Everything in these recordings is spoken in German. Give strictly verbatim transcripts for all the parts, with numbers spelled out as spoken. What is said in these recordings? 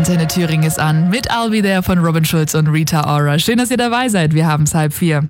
Antenne Thüringen ist an mit I'll Be There von Robin Schulz und Rita Ora. Schön, dass ihr dabei seid. Wir haben es halb vier.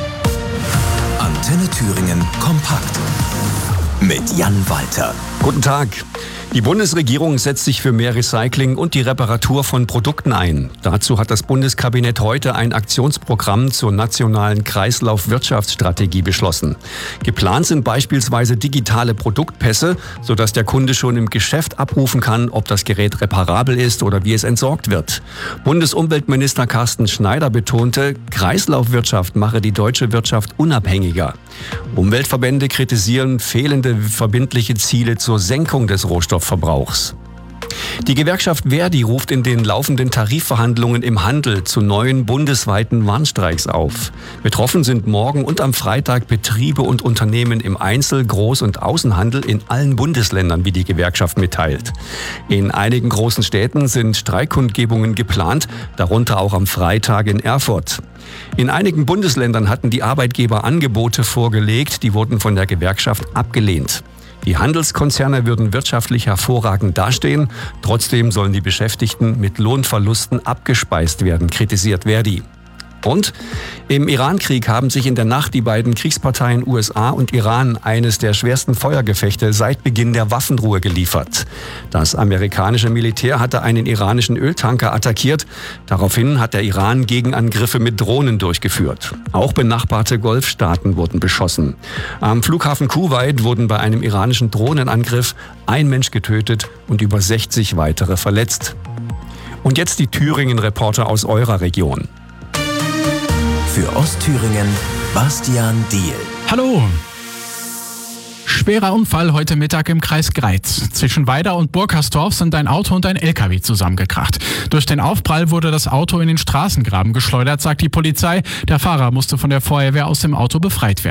Antenne Thüringen kompakt mit Jan Walter. Guten Tag. Die Bundesregierung setzt sich für mehr Recycling und die Reparatur von Produkten ein. Dazu hat das Bundeskabinett heute ein Aktionsprogramm zur nationalen Kreislaufwirtschaftsstrategie beschlossen. Geplant sind beispielsweise digitale Produktpässe, sodass der Kunde schon im Geschäft abrufen kann, ob das Gerät reparabel ist oder wie es entsorgt wird. Bundesumweltminister Carsten Schneider betonte, Kreislaufwirtschaft mache die deutsche Wirtschaft unabhängiger. Umweltverbände kritisieren fehlende verbindliche Ziele zur Senkung des Rohstoffverbrauchs. Die Gewerkschaft Verdi ruft in den laufenden Tarifverhandlungen im Handel zu neuen bundesweiten Warnstreiks auf. Betroffen sind morgen und am Freitag Betriebe und Unternehmen im Einzel-, Groß- und Außenhandel in allen Bundesländern, wie die Gewerkschaft mitteilt. In einigen großen Städten sind Streikkundgebungen geplant, darunter auch am Freitag in Erfurt. In einigen Bundesländern hatten die Arbeitgeber Angebote vorgelegt, die wurden von der Gewerkschaft abgelehnt. Die Handelskonzerne würden wirtschaftlich hervorragend dastehen, trotzdem sollen die Beschäftigten mit Lohnverlusten abgespeist werden, kritisiert Verdi. Und im Iran-Krieg haben sich in der Nacht die beiden Kriegsparteien U S A und Iran eines der schwersten Feuergefechte seit Beginn der Waffenruhe geliefert. Das amerikanische Militär hatte einen iranischen Öltanker attackiert. Daraufhin hat der Iran Gegenangriffe mit Drohnen durchgeführt. Auch benachbarte Golfstaaten wurden beschossen. Am Flughafen Kuwait wurden bei einem iranischen Drohnenangriff ein Mensch getötet und über sechzig weitere verletzt. Und jetzt die Thüringen-Reporter aus eurer Region. Für Ostthüringen Bastian Diehl. Hallo! Schwerer Unfall heute Mittag im Kreis Greiz. Zwischen Weida und Burkersdorf sind ein Auto und ein L K W zusammengekracht. Durch den Aufprall wurde das Auto in den Straßengraben geschleudert, sagt die Polizei. Der Fahrer musste von der Feuerwehr aus dem Auto befreit werden.